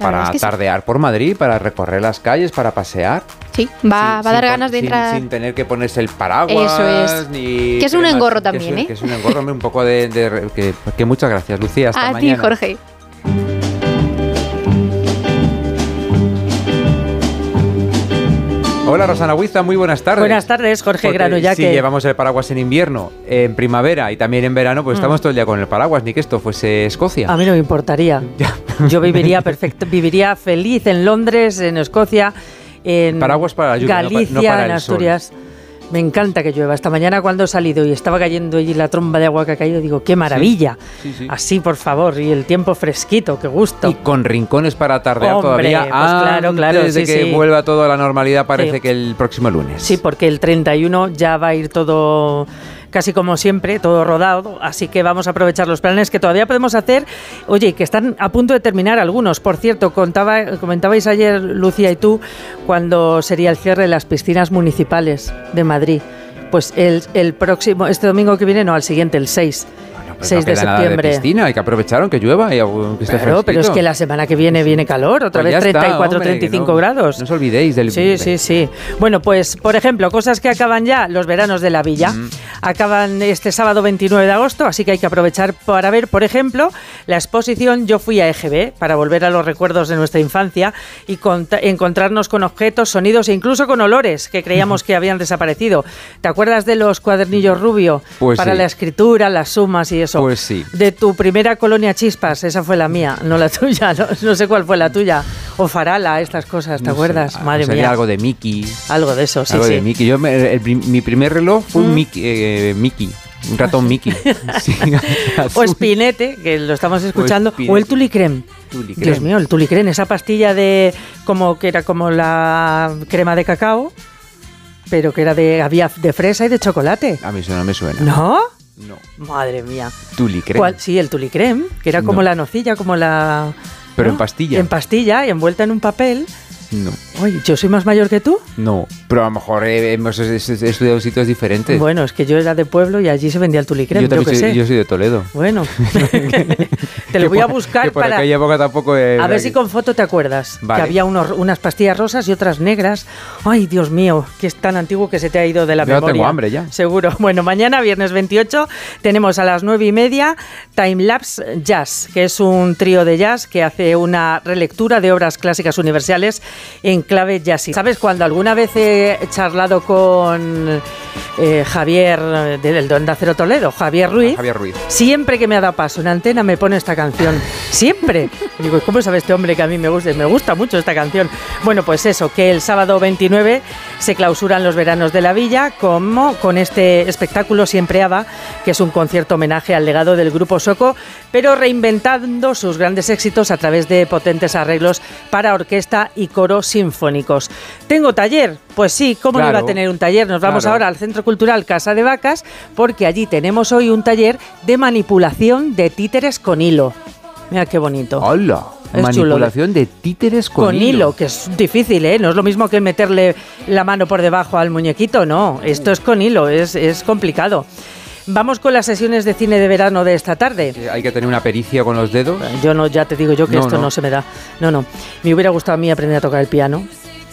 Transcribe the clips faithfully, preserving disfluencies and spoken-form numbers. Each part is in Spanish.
para tardear sí. por Madrid, para recorrer las calles, para pasear. Sí, va, sí, va a dar sin, ganas de sin, entrar. Sin tener que ponerse el paraguas. Eso es. Ni que es un cremas, engorro que también, es, ¿eh? Que es un engorro, un poco de... de que, que muchas gracias, Lucía. Hasta a mañana. A ti, Jorge. Hola, Rosana Huiza, muy buenas tardes. Buenas tardes, Jorge Porque Grano. Ya si que llevamos el paraguas en invierno, en primavera y también en verano, pues mm. estamos todo el día con el paraguas, ni que esto fuese Escocia. A mí no me importaría. Yo viviría perfecto, viviría feliz en Londres, en Escocia, en paraguas para la lluvia, Galicia, no para, no para en el Asturias. Sol. Me encanta que llueva. Esta mañana cuando he salido y estaba cayendo allí la tromba de agua que ha caído, digo, ¡qué maravilla! Sí, sí, sí. Así, por favor, y el tiempo fresquito, qué gusto. Y con rincones para tardear Hombre, todavía pues claro, antes claro, de sí, que sí. vuelva todo a la normalidad, parece sí. que el próximo lunes. Sí, porque el treinta y uno ya va a ir todo... casi como siempre, todo rodado, así que vamos a aprovechar los planes que todavía podemos hacer, oye, que están a punto de terminar algunos. Por cierto, contaba, comentabais ayer, Lucía y tú, cuando sería el cierre de las piscinas municipales de Madrid. Pues el, el próximo, este domingo que viene, no, al siguiente, el seis. Pues seis no de septiembre. De piscina, hay que aprovechar aunque llueva y aunque esté claro, pero es que la semana que viene viene calor, otra pues vez treinta y cuatro, está, hombre, treinta y cinco no, grados. No os olvidéis del... Sí, sí, sí. Bueno, pues, por ejemplo, cosas que acaban ya, los veranos de la villa. Mm. Acaban este sábado veintinueve de agosto, así que hay que aprovechar para ver, por ejemplo, la exposición Yo fui a E G B, para volver a los recuerdos de nuestra infancia y encontrarnos con objetos, sonidos e incluso con olores que creíamos que habían desaparecido. ¿Te acuerdas de los cuadernillos Rubio? Pues para sí. la escritura, las sumas y eso. Pues sí. De tu primera colonia Chispas, esa fue la mía, no la tuya, no, no sé cuál fue la tuya. O Farala, estas cosas, ¿te no acuerdas? Sé, Madre sería mía. algo de Mickey. Algo de eso, sí, algo sí. de Mickey. Yo, me, el, mi primer reloj fue mm. un Mickey, eh, Mickey. Un ratón Mickey. Sí, o Spinete, que lo estamos escuchando. O, o el Tulicrem. Tulicrem. Dios mío, el Tulicrem, esa pastilla de como que era como la crema de cacao, pero que era de había de fresa y de chocolate. A mí eso no me suena. ¿No? No. Madre mía. Tulicrem. ¿Cuál? Sí, el Tulicrem, que era como no. la nocilla, como la... Pero ¿no? en pastilla. En pastilla y envuelta en un papel. No. Oye, ¿yo soy más mayor que tú? No, pero a lo mejor eh, hemos estudiado sitios diferentes. Bueno, es que yo era de pueblo y allí se vendía el Tulicrem, yo, yo que soy, sé. Yo soy de Toledo. Bueno, te lo voy a buscar que por para... aquella época tampoco... Eh, a ver que... si con foto te acuerdas, vale. que había unos, unas pastillas rosas y otras negras. Ay, Dios mío, que es tan antiguo que se te ha ido de la yo memoria. Yo tengo hambre ya. Seguro. Bueno, mañana, viernes veintiocho, tenemos a las nueve y media Time Lapse Jazz, que es un trío de jazz que hace una relectura de obras clásicas universales en clave jazzy. ¿Sabes? Cuando alguna vez he charlado con eh, Javier del de Onda Cero Toledo, Javier Ruiz, ah, Javier Ruiz, siempre que me ha dado paso en antena me pone esta canción. Siempre. Y digo, ¿cómo sabe este hombre que a mí me gusta? Me gusta mucho esta canción. Bueno, pues eso, que el sábado veintinueve se clausuran los veranos de la villa como con este espectáculo Siempre Ava, que es un concierto homenaje al legado del grupo Soko, pero reinventando sus grandes éxitos a través de potentes arreglos para orquesta y coro sinfónicos. ¿Tengo taller? Pues sí, ¿cómo claro, no iba a tener un taller? Nos vamos claro. ahora al Centro Cultural Casa de Vacas, porque allí tenemos hoy un taller de manipulación de títeres con hilo. Mira qué bonito. ¡Hola! Es Manipulación chulo. de títeres con, con hilo. hilo, que es difícil, ¿eh? No es lo mismo que meterle la mano por debajo al muñequito, no. Esto es con hilo, es, es complicado. Vamos con las sesiones de cine de verano de esta tarde. Hay que tener una pericia con los dedos. Yo no, ya te digo yo que no, esto no. no se me da. No, no. Me hubiera gustado a mí aprender a tocar el piano.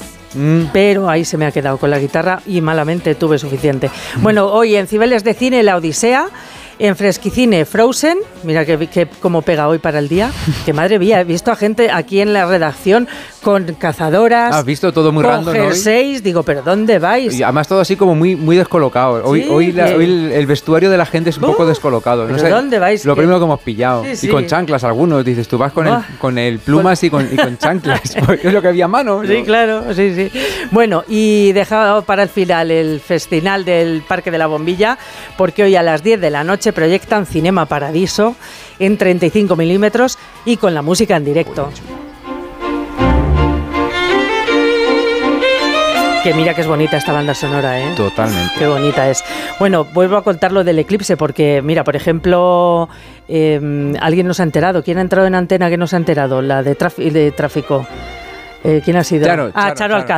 Mm. Pero ahí se me ha quedado con la guitarra y malamente tuve suficiente. Mm. Bueno, hoy en Cibeles de Cine La Odisea, en Fresquicine Frozen, mira que, que como pega hoy para el día, que madre mía, he visto a gente aquí en la redacción con cazadoras. Has visto todo muy con random jerseys, hoy. Digo, ¿pero dónde vais? Y además todo así como muy, muy descolocado. Hoy, sí, hoy, la, que... hoy el, el vestuario de la gente es un uh, poco descolocado. ¿Pero no sé, dónde vais? Lo que... primero que hemos pillado. Sí, sí. Y con chanclas algunos. Dices, tú vas con, uh, el, con el plumas con... Y, con, y con chanclas. Porque es lo que había a mano. Sí, ¿no? Claro, sí, sí. Bueno, y dejado para el final el festival del Parque de la Bombilla, porque hoy a las diez de la noche proyectan Cinema Paradiso en treinta y cinco milímetros y con la música en directo. Que mira que es bonita esta banda sonora, ¿eh? Totalmente. Qué bonita es. Bueno, vuelvo a contar lo del eclipse porque, mira, por ejemplo, eh, alguien nos ha enterado. ¿Quién ha entrado en antena que nos ha enterado? La de, traf- de tráfico. Eh, ¿Quién ha sido? Charo, ah, Charo, Charo Alcázar.